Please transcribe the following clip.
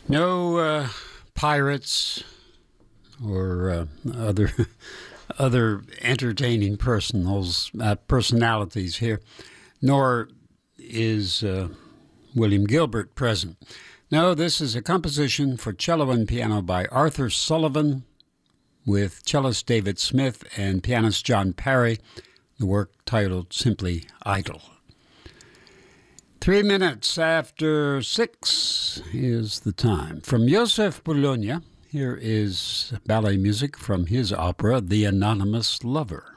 No pirates or other entertaining personalities here, nor is William Gilbert present. No, this is a composition for cello and piano by Arthur Sullivan with cellist David Smith and pianist John Parry, the work titled simply Idle. 3 minutes after 6 is the time. From Joseph Bologna, here is ballet music from his opera, The Anonymous Lover.